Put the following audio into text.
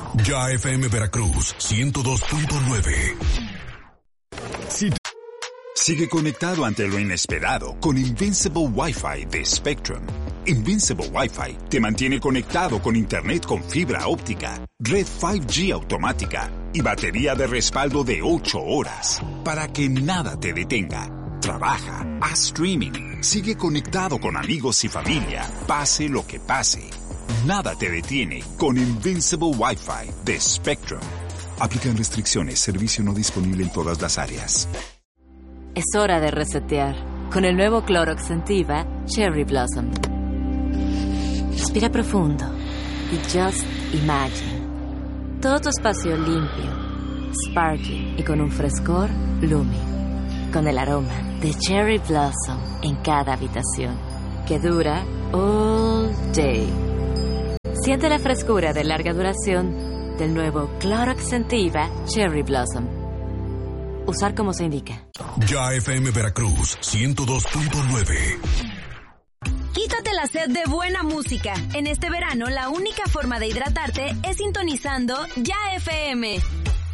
Ya FM Veracruz 102.9. Sigue conectado ante lo inesperado con Invincible Wi-Fi de Spectrum. Invincible Wi-Fi te mantiene conectado con internet con fibra óptica, red 5G automática y batería de respaldo de 8 horas para que nada te detenga. Trabaja, haz streaming, sigue conectado con amigos y familia, pase lo que pase. Nada te detiene con Invincible Wi-Fi de Spectrum. Aplican restricciones, servicio no disponible en todas las áreas. Es hora de resetear con el nuevo Clorox Scentiva Cherry Blossom. Respira profundo y just imagine. Todo tu espacio limpio, sparkling y con un frescor blooming. Con el aroma de Cherry Blossom en cada habitación, que dura all day. Siente la frescura de larga duración del nuevo Clorox Scentiva Cherry Blossom. Usar como se indica. Ya FM Veracruz 102.9. Quítate la sed de buena música. En este verano, la única forma de hidratarte es sintonizando Ya FM.